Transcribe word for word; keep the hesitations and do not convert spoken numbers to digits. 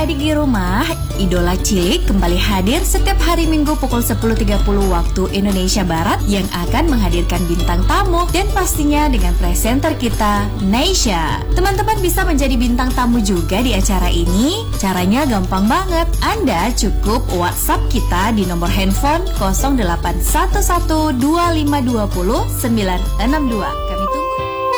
adik-adik di rumah, Idola Cilik kembali hadir setiap hari Minggu pukul sepuluh tiga puluh waktu Indonesia Barat yang akan menghadirkan bintang tamu dan pastinya dengan presenter kita, Neysha. Teman-teman bisa menjadi bintang tamu juga di acara ini. Caranya gampang banget. Anda cukup WhatsApp kita di nomor handphone nol delapan satu satu dua lima dua nol sembilan enam dua.